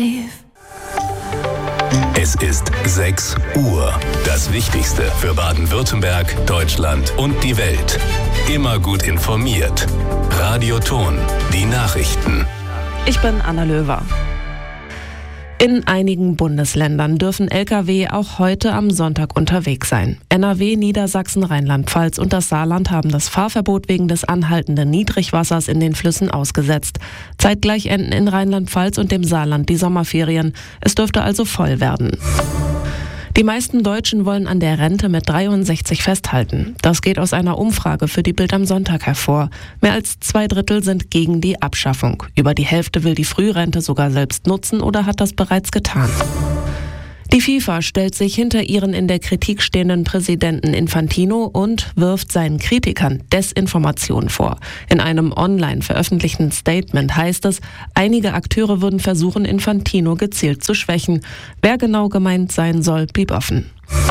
alive. Es ist 6 Uhr. Das Wichtigste für Baden-Württemberg, Deutschland und die Welt. Immer gut informiert. Radio Ton, die Nachrichten. Ich bin Anna Löwer. In einigen Bundesländern dürfen Lkw auch heute am Sonntag unterwegs sein. NRW, Niedersachsen, Rheinland-Pfalz und das Saarland haben das Fahrverbot wegen des anhaltenden Niedrigwassers in den Flüssen ausgesetzt. Zeitgleich enden in Rheinland-Pfalz und dem Saarland die Sommerferien. Es dürfte also voll werden. Die meisten Deutschen wollen an der Rente mit 63 festhalten. Das geht aus einer Umfrage für die Bild am Sonntag hervor. Mehr als 2/3 sind gegen die Abschaffung. Über die Hälfte will die Frührente sogar selbst nutzen oder hat das bereits getan. Die FIFA stellt sich hinter ihren in der Kritik stehenden Präsidenten Infantino und wirft seinen Kritikern Desinformation vor. In einem online veröffentlichten Statement heißt es, einige Akteure würden versuchen, Infantino gezielt zu schwächen. Wer genau gemeint sein soll, blieb offen.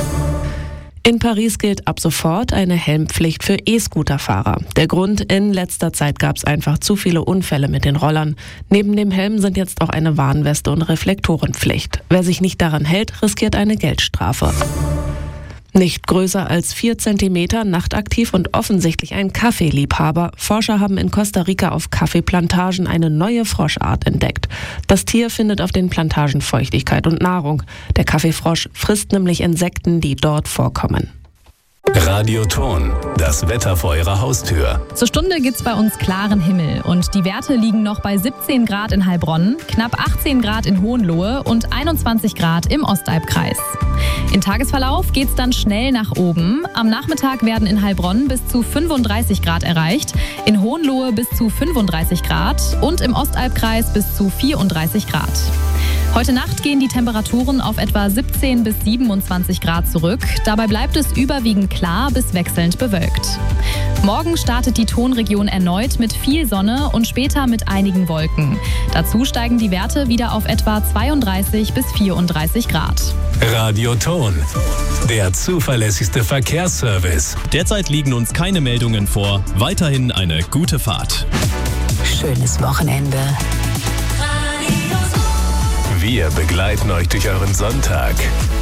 In Paris gilt ab sofort eine Helmpflicht für E-Scooter-Fahrer. Der Grund, in letzter Zeit gab es einfach zu viele Unfälle mit den Rollern. Neben dem Helm sind jetzt auch eine Warnweste und Reflektorenpflicht. Wer sich nicht daran hält, riskiert eine Geldstrafe. Nicht größer als 4 Zentimeter, nachtaktiv und offensichtlich ein Kaffeeliebhaber. Forscher haben in Costa Rica auf Kaffeeplantagen eine neue Froschart entdeckt. Das Tier findet auf den Plantagen Feuchtigkeit und Nahrung. Der Kaffeefrosch frisst nämlich Insekten, die dort vorkommen. Radio Ton, das Wetter vor Ihrer Haustür. Zur Stunde gibt's bei uns klaren Himmel und die Werte liegen noch bei 17 Grad in Heilbronn, knapp 18 Grad in Hohenlohe und 21 Grad im Ostalbkreis. Im Tagesverlauf geht's dann schnell nach oben. Am Nachmittag werden in Heilbronn bis zu 35 Grad erreicht, in Hohenlohe bis zu 35 Grad und im Ostalbkreis bis zu 34 Grad. Heute Nacht gehen die Temperaturen auf etwa 17 bis 27 Grad zurück. Dabei bleibt es überwiegend klar bis wechselnd bewölkt. Morgen startet die Tonregion erneut mit viel Sonne und später mit einigen Wolken. Dazu steigen die Werte wieder auf etwa 32 bis 34 Grad. Radio Ton, der zuverlässigste Verkehrsservice. Derzeit liegen uns keine Meldungen vor. Weiterhin eine gute Fahrt. Schönes Wochenende. Wir begleiten euch durch euren Sonntag.